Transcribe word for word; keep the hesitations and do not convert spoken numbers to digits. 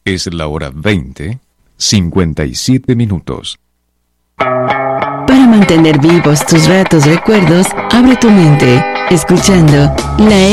Es la hora veinte, cincuenta y siete minutos. Para mantener vivos tus ratos recuerdos, abre tu mente, escuchando la